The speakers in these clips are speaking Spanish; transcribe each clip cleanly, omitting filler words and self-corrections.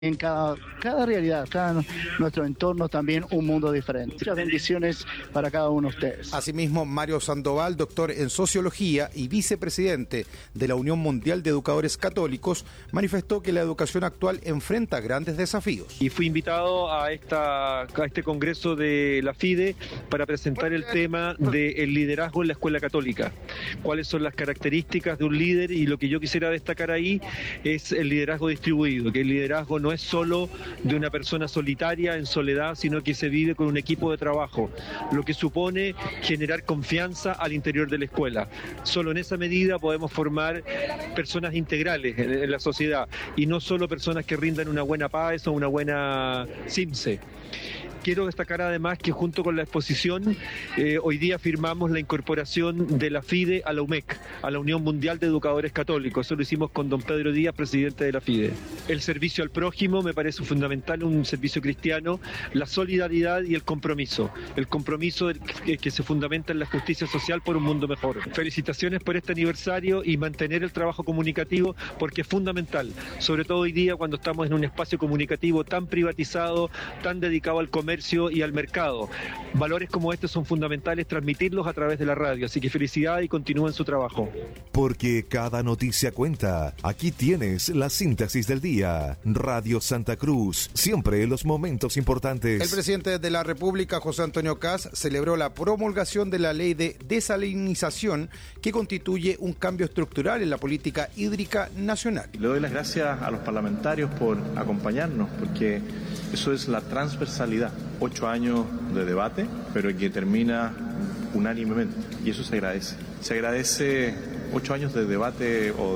en cada realidad, nuestro entorno también un mundo diferente. Muchas bendiciones para cada uno de ustedes. Asimismo, Mario Sandoval, doctor en Sociología y vicepresidente de la Unión Mundial de Educadores Católicos, manifestó que la educación actual enfrenta grandes desafíos. Y fui invitado a este congreso de la FIDE para presentar el tema del liderazgo en la escuela católica. ¿Cuáles son las características de un líder? Y lo que yo quisiera destacar ahí es el liderazgo distribuido, que el liderazgo no es solo de una persona solitaria en soledad, sino que se vive con un equipo de trabajo, lo que supone generar confianza al interior de la escuela. Solo en esa medida podemos formar personas integrales en la sociedad y no solo personas que rindan una buena PAES o una buena CIMSE. Quiero destacar además que junto con la exposición, hoy día firmamos la incorporación de la FIDE a la UMEC, a la Unión Mundial de Educadores Católicos. Eso lo hicimos con don Pedro Díaz, presidente de la FIDE. El servicio al prójimo me parece fundamental, un servicio cristiano, la solidaridad y el compromiso. El compromiso que se fundamenta en la justicia social por un mundo mejor. Felicitaciones por este aniversario y mantener el trabajo comunicativo porque es fundamental, sobre todo hoy día cuando estamos en un espacio comunicativo tan privatizado, tan dedicado al comercio y al mercado. Valores como estos son fundamentales transmitirlos a través de la radio, así que felicidades y continúen su trabajo. Porque cada noticia cuenta. Aquí tienes la síntesis del día. Radio Santa Cruz, siempre en los momentos importantes. El presidente de la República, José Antonio Kast, celebró la promulgación de la ley de desalinización que constituye un cambio estructural en la política hídrica nacional. Le doy las gracias a los parlamentarios por acompañarnos, porque eso es la transversalidad. 8 años de debate, pero que termina unánimemente, y eso se agradece. Se agradece 8 años de debate o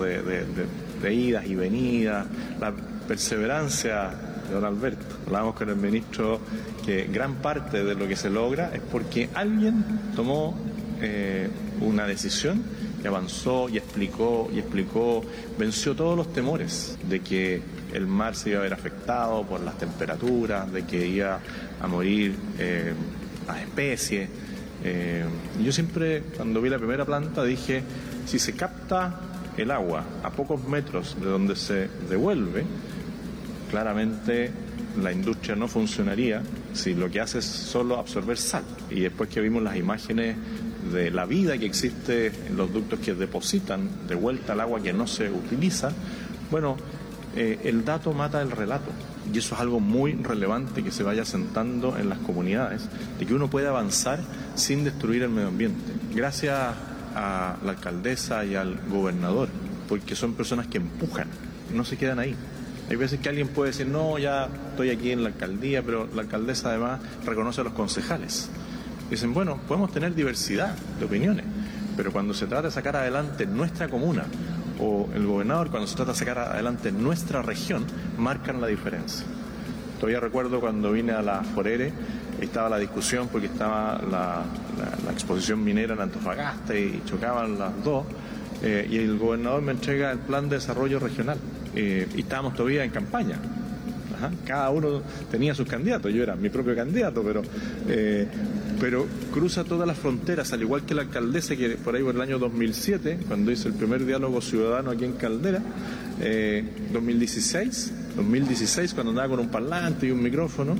de idas y venidas, la perseverancia de don Alberto. Hablábamos con el ministro que gran parte de lo que se logra es porque alguien tomó una decisión y avanzó y explicó, venció todos los temores de que el mar se iba a ver afectado por las temperaturas, de que iba a morir las especies. Yo siempre, cuando vi la primera planta, dije, si se capta el agua a pocos metros de donde se devuelve, claramente la industria no funcionaría si lo que hace es solo absorber sal. Y después que vimos las imágenes de la vida que existe en los ductos que depositan de vuelta el agua que no se utiliza, bueno, el dato mata el relato, y eso es algo muy relevante que se vaya asentando en las comunidades, de que uno puede avanzar sin destruir el medio ambiente. Gracias a la alcaldesa y al gobernador, porque son personas que empujan, no se quedan ahí. Hay veces que alguien puede decir, no, ya estoy aquí en la alcaldía, pero la alcaldesa además reconoce a los concejales. Dicen, bueno, podemos tener diversidad de opiniones, pero cuando se trata de sacar adelante nuestra comuna, o el gobernador, cuando se trata de sacar adelante nuestra región, marcan la diferencia. Todavía recuerdo cuando vine a la Forere, estaba la discusión porque estaba la exposición minera en Antofagasta y chocaban las dos, y el gobernador me entrega el plan de desarrollo regional, y estábamos todavía en campaña. Ajá. Cada uno tenía sus candidatos, yo era mi propio candidato, pero cruza todas las fronteras, al igual que la alcaldesa, que por ahí por el año 2007, cuando hice el primer diálogo ciudadano aquí en Caldera, 2016, cuando andaba con un parlante y un micrófono,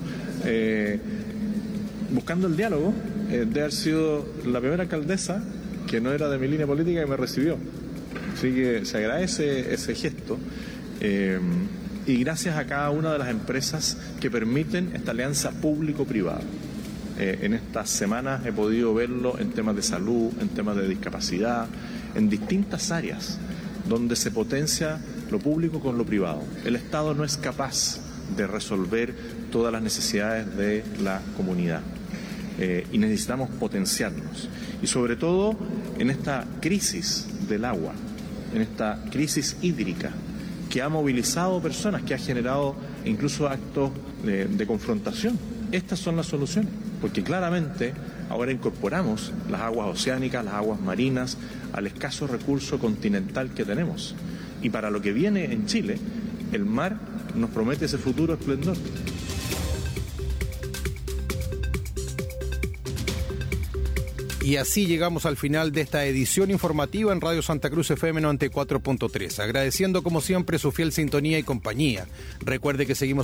buscando el diálogo, de haber sido la primera alcaldesa que no era de mi línea política que me recibió. Así que se agradece ese gesto. Y gracias a cada una de las empresas que permiten esta alianza público-privada. En estas semanas he podido verlo en temas de salud, en temas de discapacidad, en distintas áreas donde se potencia lo público con lo privado. El Estado no es capaz de resolver todas las necesidades de la comunidad, y necesitamos potenciarnos. Y sobre todo en esta crisis del agua, en esta crisis hídrica, que ha movilizado personas, que ha generado incluso actos de confrontación. Estas son las soluciones, porque claramente ahora incorporamos las aguas oceánicas, las aguas marinas, al escaso recurso continental que tenemos. Y para lo que viene en Chile, el mar nos promete ese futuro esplendor. Y así llegamos al final de esta edición informativa en Radio Santa Cruz FM 94.3. Agradeciendo como siempre su fiel sintonía y compañía. Recuerde que seguimos